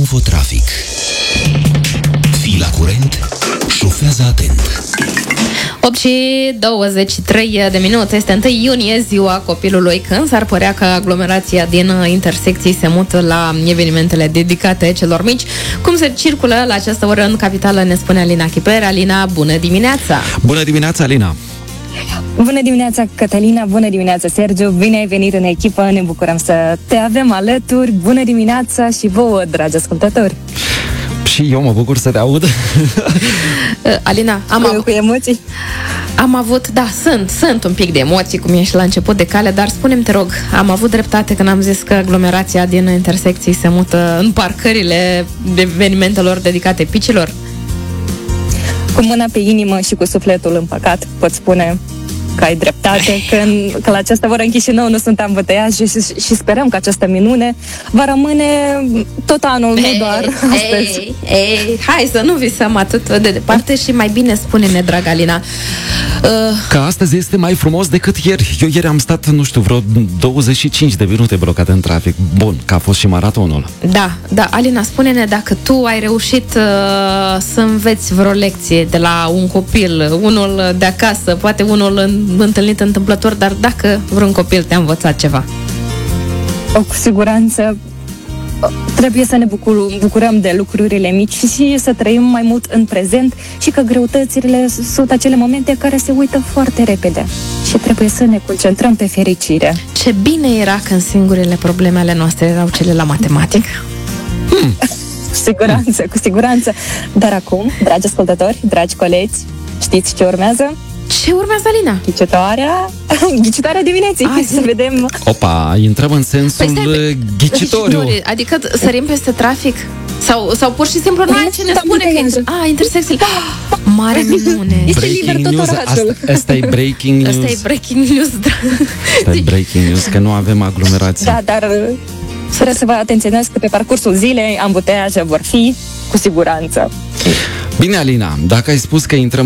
Infotrafic. Fii la curent, șofează atent. 8:23 este 1 iunie, ziua copilului, când s-ar părea că aglomerația din intersecții se mută la evenimentele dedicate celor mici. Cum se circulă la această oră în capitală, ne spune Alina Chiper. Alina, bună dimineața! Bună dimineața, Alina! Bună dimineața, Cătălina! Bună dimineața, Sergiu! Bine ai venit în echipă, ne bucurăm să te avem alături. Bună dimineața și vouă, dragi ascultători! Și eu mă bucur să te aud. Alina, cu emoții? Am avut, da, sunt un pic de emoții, cum ești la început de cale, dar spune-mi, te rog, am avut dreptate când am zis că aglomerația din intersecții se mută în parcările evenimentelor dedicate picilor? Cu mâna pe inimă și cu sufletul împăcat, pot spune că ai dreptate, că la această oră în Chișinău nu sunt ambuteiaje și sperăm că această minune va rămâne tot anul, nu doar astăzi. Hai să nu visăm atât de departe și mai bine spune-ne, dragă Alina. Că astăzi este mai frumos decât ieri. Eu ieri am stat, nu știu, vreo 25 de minute blocat în trafic. Bun, că a fost și maratonul. Da, Alina, spune-ne dacă tu ai reușit să înveți vreo lecție de la un copil, unul de acasă, poate unul întâlnit întâmplător, dar dacă vreun copil te-a învățat ceva. Cu siguranță trebuie să ne bucurăm de lucrurile mici și să trăim mai mult în prezent și că greutățile sunt acele momente care se uită foarte repede și trebuie să ne concentrăm pe fericire. Ce bine era când singurele probleme ale noastre erau cele la matematică. Cu siguranță. Dar acum, dragi ascultători, dragi colegi, știți ce urmează? Ce urmează, Alina? Ghicitoarea dimineții. Hai să vedem. Opa, intrăm în sensul ghicitoriu. Adică sărim peste trafic? Sau pur și simplu nu ai ce ne spune că intersecțiile. Mare minune. Este liber tot orașul. Asta e breaking news. Asta e breaking news. Asta e breaking news, că nu avem aglomerații. Da, dar trebuie să vă atenționați că pe parcursul zilei ambuteiaje vor fi cu siguranță. Bine, Alina, dacă ai spus că intrăm